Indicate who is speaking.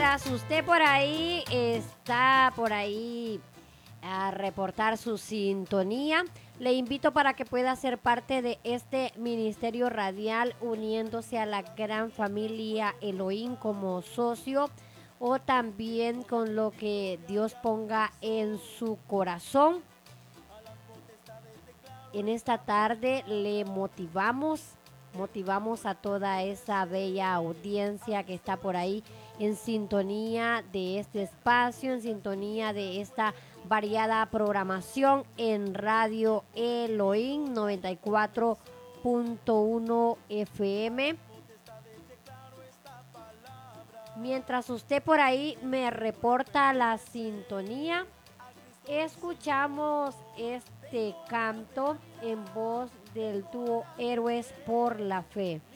Speaker 1: Mientras usted por ahí está por ahí a reportar su sintonía, le invito para que pueda ser parte de este ministerio radial uniéndose a la gran familia Elohim como socio o también con lo que Dios ponga en su corazón. En esta tarde le motivamos a toda esa bella audiencia que está por ahí en sintonía de este espacio, en sintonía de esta variada programación en Radio Elohim 94.1 FM. Mientras usted por ahí me reporta la sintonía, escuchamos este canto en voz del dúo Héroes por la Fe.